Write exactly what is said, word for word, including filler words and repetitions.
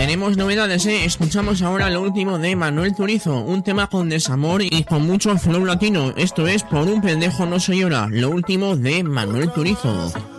Tenemos novedades, ¿eh? Escuchamos ahora lo último de Manuel Turizo, un tema con desamor y con mucho flow latino. Esto es Por un pendejo no se llora, lo último de Manuel Turizo.